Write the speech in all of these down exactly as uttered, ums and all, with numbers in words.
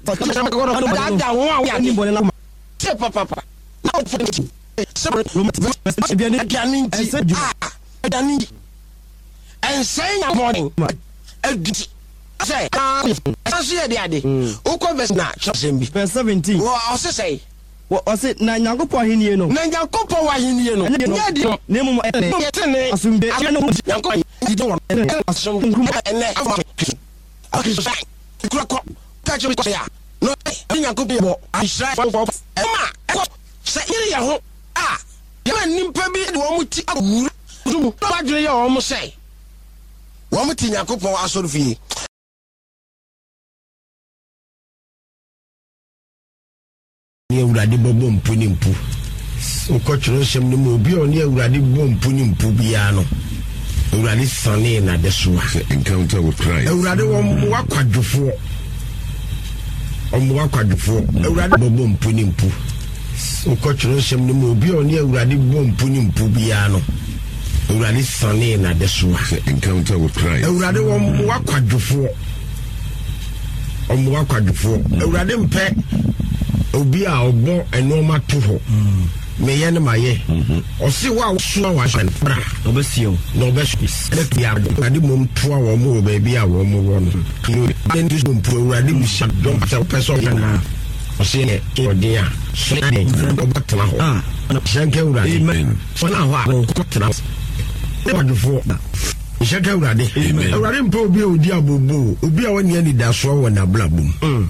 ada wo a wo ni bole na se papa papa na wo fo ni se biani biani ah biani and saying a morning say ah say dey ade o ko verse na sembi verse seventeen wo o se say wo o se na nyankopon ahenie no na nyankopon wa ahenie no nya di ne mu etene asumbe nyankopon di don asumbe ene akristo sai kura ko ta che ko ya no nyankopon bo Israel fo ma se iri ya ho ah ya nimpa bi de wo muti awuru mu ba dwere ya wo mu sei wo muti nyankopon asoro fie ni awurade bobo mpuni mpu ukotro sem ni mo bi oni awurade bobo mpuni mpu bia no awurade sane na de so encounter with Christ awurade wo mo wakwadwofo omo wakwadwofo awurade bobo mpuni mpu ukotro sem ni mo bi oni awurade bobo mpuni mpu bia no awurade sane na de so encounter with Christ awurade wo mo wakwadwofo omo wakwadwofo awurade mpe obi a obo enoma to ho me ye ne maye o se wa so wa hwan bra obesio no besu let ya ade mom to a wo mo ba bi a wo mo wo no no den dis mom pro ade bi sha don ta person na o se ne o dia so ne o batna ho ah shanke ura amen so na ho a ko tna ne wa dufo shanke ura de ura mpo obi odi abobo obi a woni ani da so wo na blabum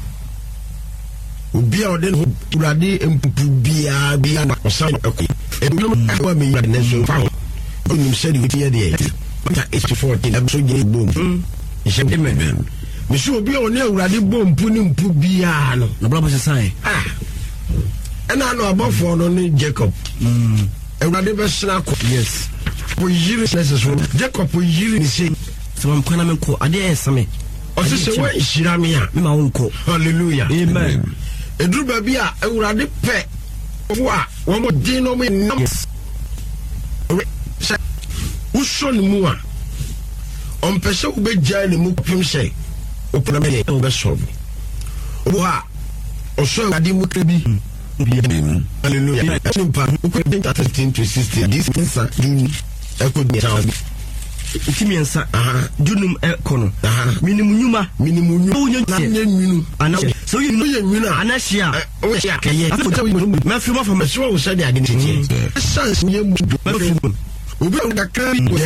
obi a odin urade empupu bia bia na osan akui ebino ma me ya na so fa onim seri witi ya de ta eighty-four na so gine bom ije men me so obi a oni urade bom pu ni mpu bia no na bla sai ah ena no abofo no ni Jacob mm urade be sna ko yes po yiri so Jacob po yiri ni sei so am kwana men ko ade esame o se se wa ishirami a me ma wonko hallelujah amen edruba bi a awurade pe wo a wo mo din no me nam wo so ni mu a on pese wo be jai ni mu pim sei o problem e o be solve wo a o so awurade mu krebi hallelujah nimpa ko den thirteen to sixteen this is a juni e ko ni tawo Timiensa aha junum ekono aha minimum nyuma minimum nyuma na nyinu ana so you know nyinu anashia o shia keye ma fi ma fa ma so wo sha de ade ni tete chance nyemu ma fi obi o da kan